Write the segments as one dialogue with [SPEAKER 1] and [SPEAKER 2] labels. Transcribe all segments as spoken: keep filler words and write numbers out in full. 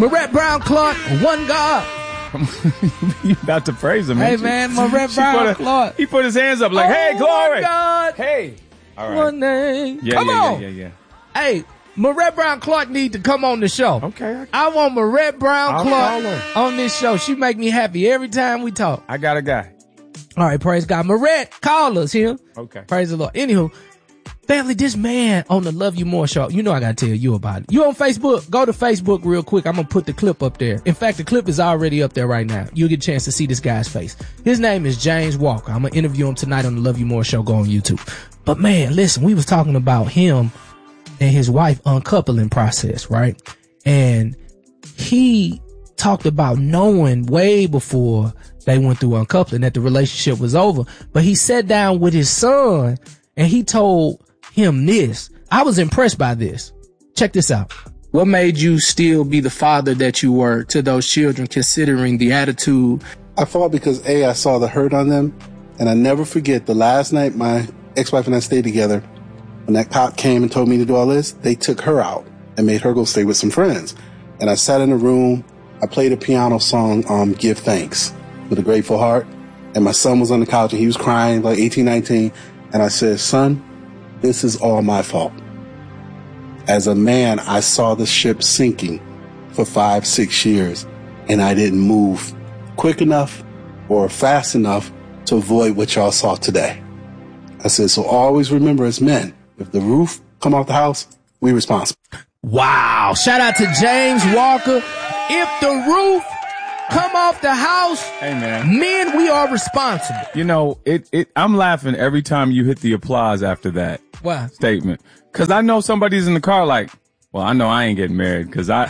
[SPEAKER 1] Marette Brown Clark, one God.
[SPEAKER 2] You about to praise him,
[SPEAKER 1] Hey,
[SPEAKER 2] ain't you?
[SPEAKER 1] man, Marette Brown
[SPEAKER 2] a,
[SPEAKER 1] Clark.
[SPEAKER 2] He put his hands up like,
[SPEAKER 1] oh,
[SPEAKER 2] hey, glory.
[SPEAKER 1] God.
[SPEAKER 2] Hey. All right.
[SPEAKER 1] One name.
[SPEAKER 2] Yeah,
[SPEAKER 1] come
[SPEAKER 2] yeah,
[SPEAKER 1] on.
[SPEAKER 2] yeah, yeah, yeah.
[SPEAKER 1] Hey, Marette Brown Clark need to come on the show.
[SPEAKER 2] Okay.
[SPEAKER 1] I, I want Marette Brown
[SPEAKER 2] I'll
[SPEAKER 1] Clark on this show. She make me happy every time we talk.
[SPEAKER 2] I got a guy.
[SPEAKER 1] All right, praise God. Marette, call us here.
[SPEAKER 2] Okay.
[SPEAKER 1] Praise the Lord. Anywho, family, this man on the Love You More show, you know I gotta tell you about it. You on Facebook? Go to Facebook real quick. I'm gonna put the clip up there. In fact, the clip is already up there right now. You'll get a chance to see this guy's face. His name is James Walker. I'm gonna interview him tonight on the Love You More show. Go on YouTube. But man, listen, we was talking about him and his wife uncoupling process, right? And he talked about knowing way before they went through uncoupling that the relationship was over. But he sat down with his son and he told him this. I was impressed by this. Check this out. What made you still be the father that you were to those children, considering the attitude?
[SPEAKER 3] I fought because A, I saw the hurt on them, and I never forget the last night my ex-wife and I stayed together. When that cop came and told me to do all this, they took her out and made her go stay with some friends. And I sat in a room, I played a piano song, um, Give Thanks, with a grateful heart. And my son was on the couch and he was crying, like eighteen, nineteen. And I said, son, this is all my fault. As a man, I saw the ship sinking for five, six years, and I didn't move quick enough or fast enough to avoid what y'all saw today. I said, so always remember as men, if the roof come off the house, we responsible.
[SPEAKER 1] Wow. Shout out to James Walker. If the roof come off the house,
[SPEAKER 2] hey man,
[SPEAKER 1] men, we are responsible.
[SPEAKER 2] You know, it, it, I'm laughing every time you hit the applause after that
[SPEAKER 1] Why?
[SPEAKER 2] statement. Cause I know somebody's in the car like, well, I know I ain't getting married cause I,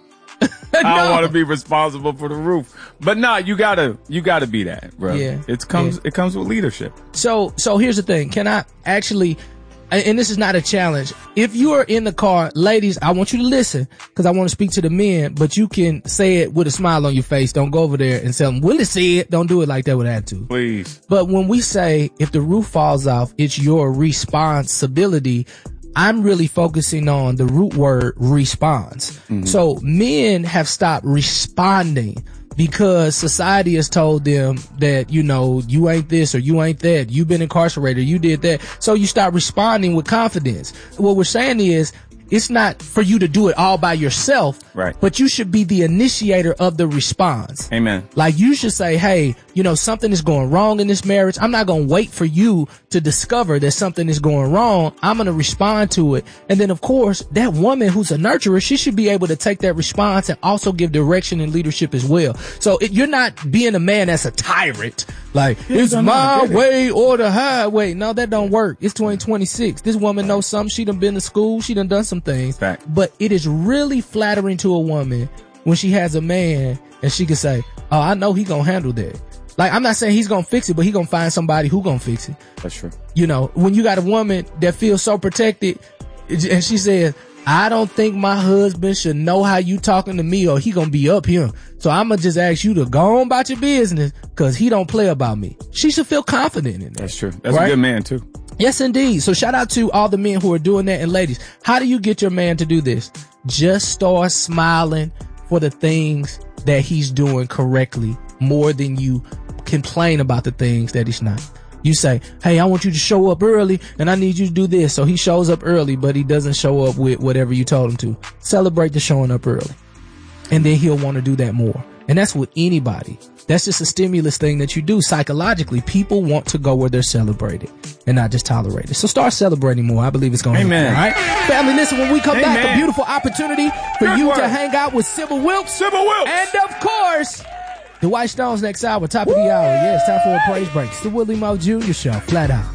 [SPEAKER 2] I
[SPEAKER 1] no.
[SPEAKER 2] don't want to be responsible for the roof. But nah, you gotta, you gotta be that, bro.
[SPEAKER 1] Yeah.
[SPEAKER 2] It comes,
[SPEAKER 1] yeah.
[SPEAKER 2] it comes with leadership.
[SPEAKER 1] So, so here's the thing. Can I actually, and this is not a challenge. If you are in the car, ladies, I want you to listen because I want to speak to the men, but you can say it with a smile on your face. Don't go over there and tell them, Willie said, don't do it like that with attitude.
[SPEAKER 2] Please.
[SPEAKER 1] But when we say if the roof falls off, it's your responsibility. I'm really focusing on the root word response. Mm-hmm. So men have stopped responding because society has told them that, you know, you ain't this or you ain't that. You've been incarcerated. You did that. So you start responding with confidence. What we're saying is it's not for you to do it all by yourself,
[SPEAKER 2] right?
[SPEAKER 1] But you should be the initiator of the response.
[SPEAKER 2] Amen.
[SPEAKER 1] Like you should say, hey, you know, something is going wrong in this marriage. I'm not going to wait for you to discover that something is going wrong. I'm going to respond to it. And then, of course, that woman who's a nurturer, she should be able to take that response and also give direction and leadership as well. So it, you're not being a man that's a tyrant. Like, it's my way or the highway. No, that don't work. It's twenty twenty-six. This woman knows something. She done been to school. She done done some things.
[SPEAKER 2] Fact.
[SPEAKER 1] But it is really flattering to a woman when she has a man and she can say, oh, I know he gonna handle that. Like, I'm not saying he's gonna fix it, but he gonna find somebody who gonna fix it.
[SPEAKER 2] That's true.
[SPEAKER 1] You know, when you got a woman that feels so protected and she says, I don't think my husband should know how you talking to me or he gonna be up here. So I'm gonna just ask you to go on about your business because he don't play about me. She should feel confident in that.
[SPEAKER 2] That's true. That's
[SPEAKER 1] right?
[SPEAKER 2] a good man too.
[SPEAKER 1] Yes, indeed. So shout out to all the men who are doing that. And ladies, how do you get your man to do this? Just start smiling for the things that he's doing correctly more than you complain about the things that he's not. You say, hey, I want you to show up early and I need you to do this. So he shows up early, but he doesn't show up with whatever you told him to. Celebrate the showing up early. And then he'll want to do that more. And that's with anybody. That's just a stimulus thing that you do psychologically. People want to go where they're celebrated and not just tolerated. So start celebrating more. I believe it's going to happen.
[SPEAKER 2] Amen.
[SPEAKER 1] All right. Family, listen, when we come
[SPEAKER 2] Amen.
[SPEAKER 1] back, a beautiful opportunity for
[SPEAKER 2] Good
[SPEAKER 1] you
[SPEAKER 2] word.
[SPEAKER 1] to hang out with Sybil Wilkes.
[SPEAKER 2] Sybil Wilkes.
[SPEAKER 1] And of course, the White Stones next hour, top of the hour. Yeah, it's time for a praise break. It's the Willie Moe Junior Show, flat out.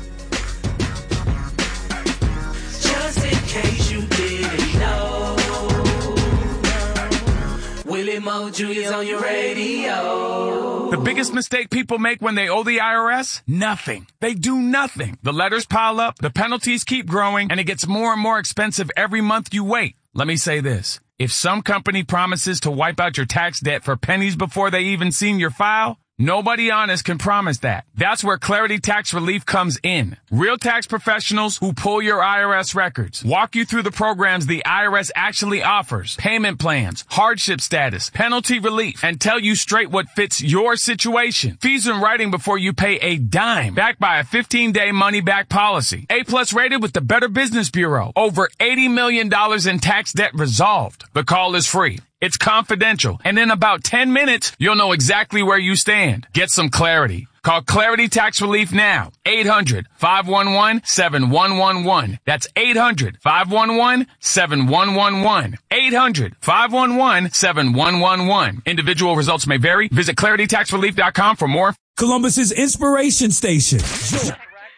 [SPEAKER 4] Just in case you didn't know, Willie Moe Junior's on your radio.
[SPEAKER 5] The biggest mistake people make when they owe the I R S? Nothing. They do nothing. The letters pile up, the penalties keep growing, and it gets more and more expensive every month you wait. Let me say this. If some company promises to wipe out your tax debt for pennies before they even seen your file, Nobody honest can promise that. That's where Clarity Tax Relief comes in. Real tax professionals who pull your I R S records, walk you through the programs the I R S actually offers, payment plans, hardship status, penalty relief, and tell you straight what fits your situation. Fees in writing before you pay a dime, backed by a fifteen-day money-back policy. A-plus rated with the Better Business Bureau. Over eighty million dollars in tax debt resolved. The call is free. It's confidential. And in about ten minutes, you'll know exactly where you stand. Get some clarity. Call Clarity Tax Relief now. eight hundred, five one one, seven one one one. That's eight hundred, five one one, seven one one one. eight hundred, five one one, seven one one one. Individual results may vary. Visit clarity tax relief dot com for more.
[SPEAKER 6] Columbus's inspiration station. Joy.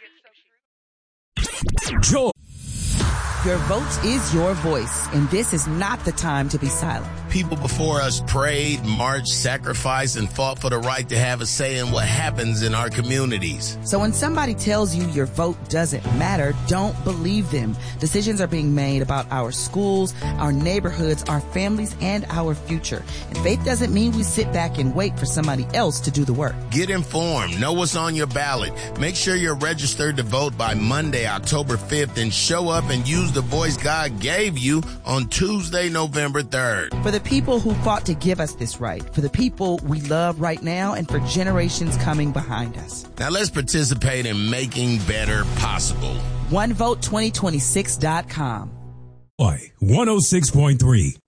[SPEAKER 6] Joy.
[SPEAKER 7] Your vote is your voice, and this is not the time to be silent.
[SPEAKER 8] People before us prayed, marched, sacrificed, and fought for the right to have a say in what happens in our communities.
[SPEAKER 7] So when somebody tells you your vote doesn't matter, don't believe them. Decisions are being made about our schools, our neighborhoods, our families, and our future. And faith doesn't mean we sit back and wait for somebody else to do the work.
[SPEAKER 8] Get informed. Know what's on your ballot. Make sure you're registered to vote by Monday, October fifth, and show up and use the voice God gave you on Tuesday, November third.
[SPEAKER 7] For the people who fought to give us this right, for the people we love right now, and for generations coming behind us.
[SPEAKER 8] Now let's participate in making better possible.
[SPEAKER 7] one vote twenty twenty-six dot com.
[SPEAKER 6] one oh six point three.